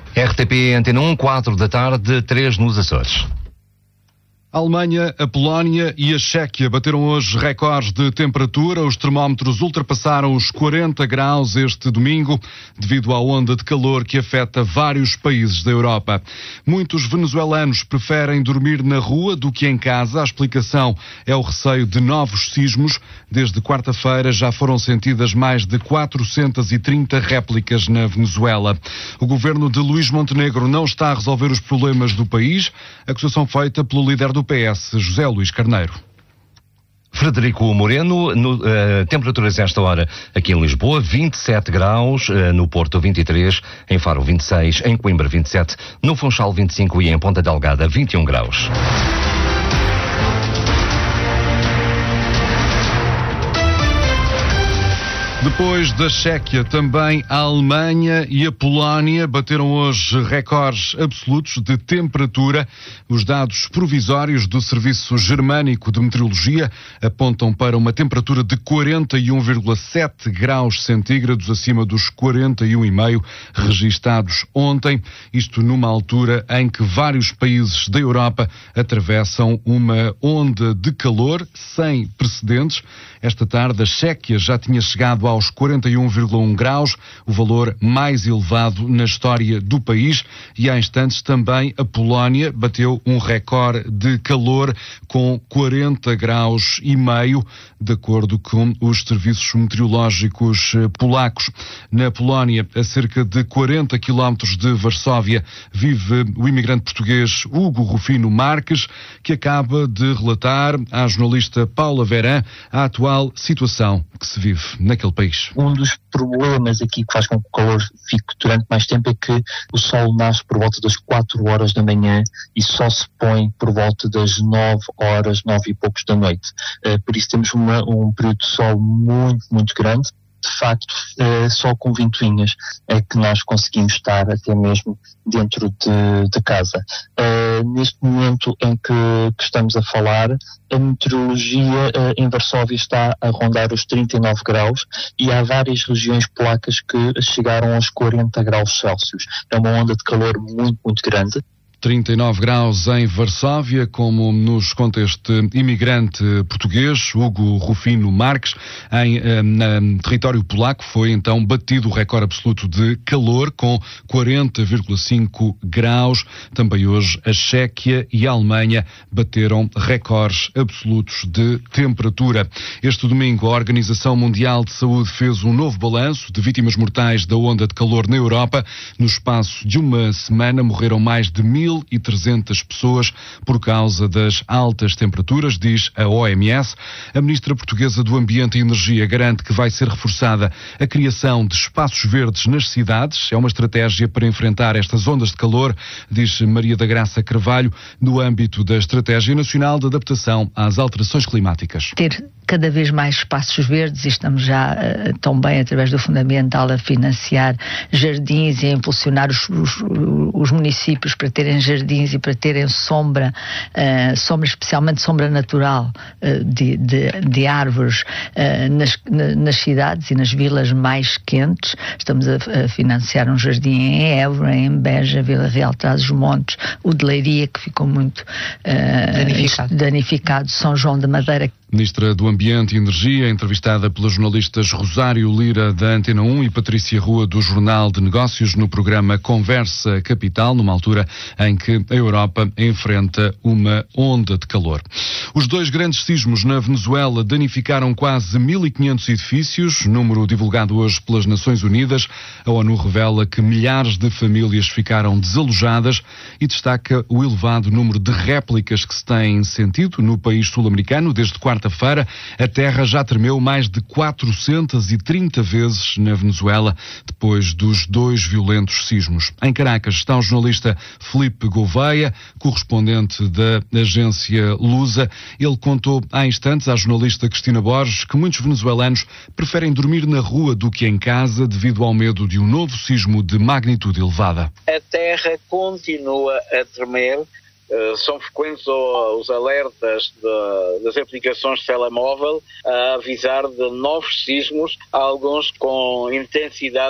RTP Antena 1, 4 da tarde, 3 nos Açores. A Alemanha, a Polónia e a Chequia bateram hoje recordes de temperatura. Os termómetros ultrapassaram os 40 graus este domingo, devido à onda de calor que afeta vários países da Europa. Muitos venezuelanos preferem dormir na rua do que em casa. A explicação é o receio de novos sismos. Desde quarta-feira já foram sentidas mais de 430 réplicas na Venezuela. O governo de Luís Montenegro não está a resolver os problemas do país. Acusação feita pelo líder do PS, José Luís Carneiro. Frederico Moreno, temperaturas esta hora aqui em Lisboa, 27 graus, no Porto 23, em Faro 26, em Coimbra 27, no Funchal 25 e em Ponta Delgada 21 graus. Depois da Chequia, também a Alemanha e a Polónia bateram hoje recordes absolutos de temperatura. Os dados provisórios do Serviço Germânico de Meteorologia apontam para uma temperatura de 41,7 graus centígrados, acima dos 41,5 registados ontem. Isto numa altura em que vários países da Europa atravessam uma onda de calor sem precedentes. Esta tarde a Chequia já tinha chegado aos 41,1 graus, o valor mais elevado na história do país, e há instantes também a Polónia bateu um recorde de calor com 40 graus e meio, de acordo com os serviços meteorológicos polacos. Na Polónia, a cerca de 40 quilómetros de Varsóvia, vive o imigrante português Hugo Rufino Marques, que acaba de relatar à jornalista Paula Verã a atual situação que se vive naquele país. Um dos problemas aqui que faz com que o calor fique durante mais tempo é que o sol nasce por volta das 4 horas da manhã e só se põe por volta das 9 horas, 9 e poucos da noite. Por isso temos um período de sol muito, muito grande. De facto, só com ventoinhas é que nós conseguimos estar até mesmo dentro de casa. Neste momento em que estamos a falar, a meteorologia em Varsóvia está a rondar os 39 graus e há várias regiões polacas que chegaram aos 40 graus Celsius. É uma onda de calor muito, muito grande. 39 graus em Varsóvia, como nos conta este imigrante português, Hugo Rufino Marques. Em território polaco foi então batido o recorde absoluto de calor, com 40,5 graus. Também hoje a Chequia e a Alemanha bateram recordes absolutos de temperatura. Este domingo a Organização Mundial de Saúde fez um novo balanço de vítimas mortais da onda de calor na Europa. No espaço de uma semana morreram mais de 1.300 pessoas por causa das altas temperaturas, diz a OMS. A ministra portuguesa do Ambiente e Energia garante que vai ser reforçada a criação de espaços verdes nas cidades. É uma estratégia para enfrentar estas ondas de calor, diz Maria da Graça Carvalho, no âmbito da Estratégia Nacional de Adaptação às Alterações Climáticas. Ter cada vez mais espaços verdes, e estamos já também através do Fundamental a financiar jardins e a impulsionar os municípios para terem jardins e para terem sombra, especialmente sombra natural de árvores nas cidades e nas vilas mais quentes. Estamos a financiar um jardim em Évora, em Beja, Vila Real, Trás-os-Montes, o de Leiria, que ficou muito danificado, São João da Madeira. Ministra do Ambiente e Energia, entrevistada pelas jornalistas Rosário Lira, da Antena 1, e Patrícia Rua, do Jornal de Negócios, no programa Conversa Capital, numa altura em que a Europa enfrenta uma onda de calor. Os dois grandes sismos na Venezuela danificaram quase 1.500 edifícios, número divulgado hoje pelas Nações Unidas. A ONU revela que milhares de famílias ficaram desalojadas e destaca o elevado número de réplicas que se tem sentido no país sul-americano. Desde quarta-feira, a terra já tremeu mais de 430 vezes na Venezuela, depois dos dois violentos sismos. Em Caracas está o jornalista Filipe Gouveia, correspondente da agência Lusa. Ele contou há instantes à jornalista Cristina Borges que muitos venezuelanos preferem dormir na rua do que em casa devido ao medo de um novo sismo de magnitude elevada. A terra continua a tremer. São frequentes os alertas das aplicações de telemóvel a avisar de novos sismos, alguns com intensidades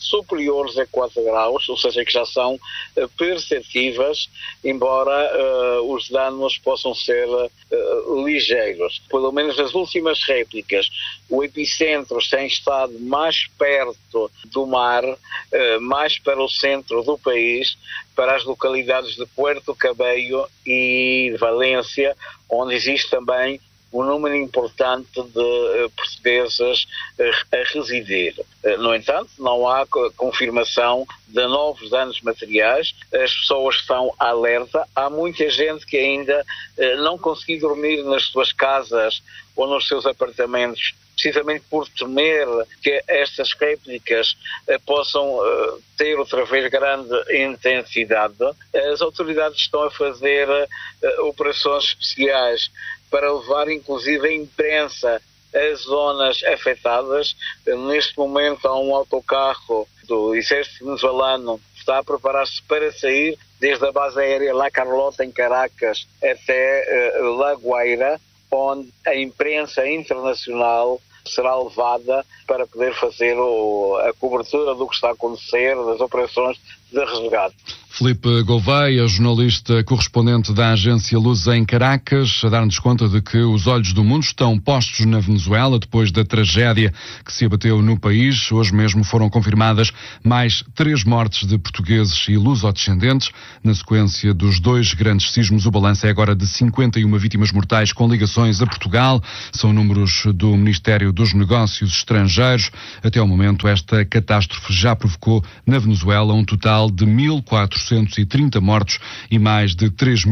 superiores a 4 graus, ou seja, que já são perceptíveis, embora os danos possam ser ligeiros. Pelo menos nas últimas réplicas, o epicentro tem estado mais perto do mar, mais para o centro do país, para as localidades de Puerto Cabello e Valência, onde existe também um número importante de portugueses a residir. No entanto, não há confirmação de novos danos materiais, as pessoas estão alerta, há muita gente que ainda não conseguiu dormir nas suas casas ou nos seus apartamentos, precisamente por temer que estas réplicas possam ter outra vez grande intensidade. As autoridades estão a fazer operações especiais para levar inclusive a imprensa às zonas afetadas. Neste momento há um autocarro do exército venezuelano que está a preparar-se para sair desde a base aérea La Carlota em Caracas até La Guaira, onde a imprensa internacional será levada para poder fazer a cobertura do que está a acontecer, das operações de resgate. Filipe Gouveia, jornalista correspondente da agência Lusa em Caracas, a dar-nos conta de que os olhos do mundo estão postos na Venezuela depois da tragédia que se abateu no país. Hoje mesmo foram confirmadas mais 3 mortes de portugueses e lusodescendentes. Na sequência dos 2 grandes sismos, o balanço é agora de 51 vítimas mortais com ligações a Portugal. São números do Ministério dos Negócios Estrangeiros. Até ao momento, esta catástrofe já provocou na Venezuela um total de 1.430 mortos e mais de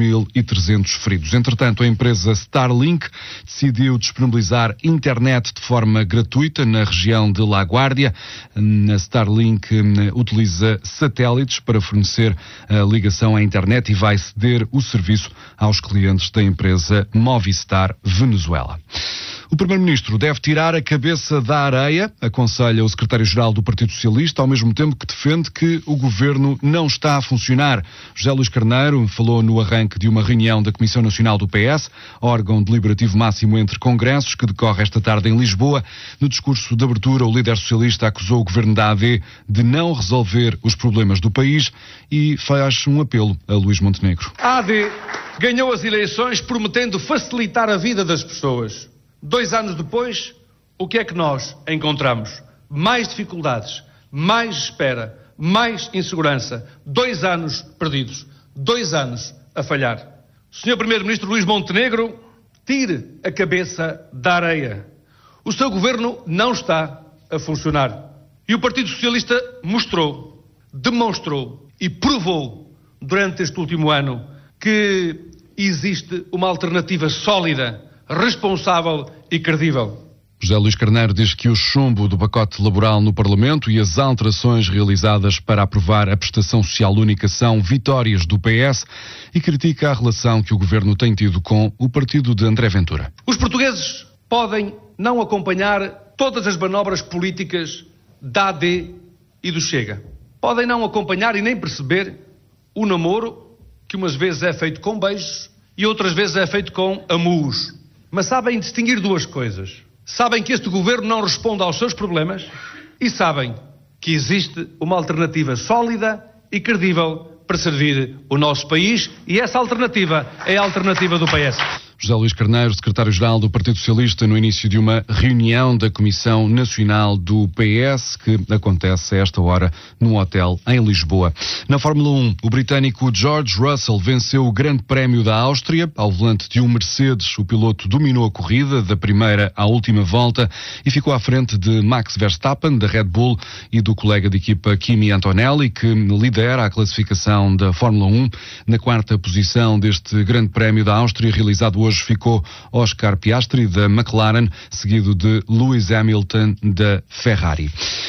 3.300 feridos. Entretanto, a empresa Starlink decidiu disponibilizar internet de forma gratuita na região de La Guardia. A Starlink utiliza satélites para fornecer a ligação à internet e vai ceder o serviço aos clientes da empresa Movistar Venezuela. O Primeiro-Ministro deve tirar a cabeça da areia, aconselha o Secretário-Geral do Partido Socialista, ao mesmo tempo que defende que o Governo não está a funcionar. José Luís Carneiro falou no arranque de uma reunião da Comissão Nacional do PS, órgão deliberativo máximo entre congressos, que decorre esta tarde em Lisboa. No discurso de abertura, o líder socialista acusou o Governo da AD de não resolver os problemas do país e faz um apelo a Luís Montenegro. A AD ganhou as eleições prometendo facilitar a vida das pessoas. 2 anos depois, o que é que nós encontramos? Mais dificuldades, mais espera, mais insegurança. 2 anos perdidos, 2 anos a falhar. Sr. Primeiro-Ministro Luís Montenegro, tire a cabeça da areia. O seu governo não está a funcionar. E o Partido Socialista mostrou, demonstrou e provou durante este último ano que existe uma alternativa sólida, responsável e credível. José Luís Carneiro diz que o chumbo do pacote laboral no Parlamento e as alterações realizadas para aprovar a prestação social única são vitórias do PS e critica a relação que o Governo tem tido com o partido de André Ventura. Os portugueses podem não acompanhar todas as manobras políticas da AD e do Chega. Podem não acompanhar e nem perceber o namoro que umas vezes é feito com beijos e outras vezes é feito com amurros. Mas sabem distinguir 2 coisas. Sabem que este governo não responde aos seus problemas e sabem que existe uma alternativa sólida e credível para servir o nosso país e essa alternativa é a alternativa do PS. José Luís Carneiro, secretário-geral do Partido Socialista, no início de uma reunião da Comissão Nacional do PS, que acontece a esta hora num hotel em Lisboa. Na Fórmula 1, o britânico George Russell venceu o Grande Prémio da Áustria. Ao volante de um Mercedes, o piloto dominou a corrida da primeira à última volta e ficou à frente de Max Verstappen, da Red Bull, e do colega de equipa Kimi Antonelli, que lidera a classificação da Fórmula 1. Na 4ª posição deste Grande Prémio da Áustria, realizado hoje, ficou Oscar Piastri, da McLaren, seguido de Lewis Hamilton, da Ferrari.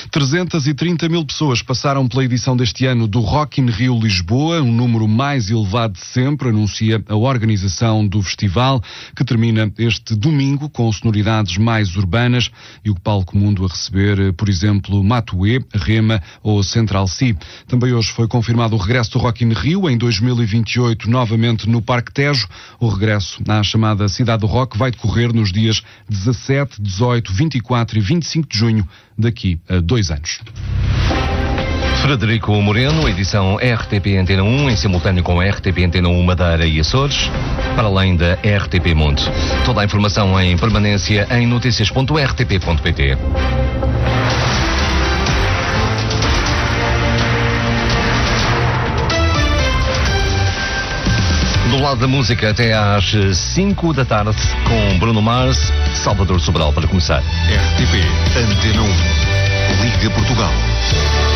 330 mil pessoas passaram pela edição deste ano do Rock in Rio Lisboa, um número mais elevado de sempre, anuncia a organização do festival, que termina este domingo com sonoridades mais urbanas e o palco mundo a receber, por exemplo, Matuê, Rema ou Central C. Também hoje foi confirmado o regresso do Rock in Rio em 2028, novamente no Parque Tejo. O regresso à chamada Cidade do Rock vai decorrer nos dias 17, 18, 24 e 25 de junho, daqui a 2 anos. Frederico Moreno, edição RTP Antena 1, em simultâneo com a RTP Antena 1 Madeira e Açores, para além da RTP Mundo. Toda a informação em permanência em noticias.rtp.pt. Do lado da música até às 5 da tarde, com Bruno Mars, Salvador Sobral, para começar. RTP Antena 1, Liga Portugal.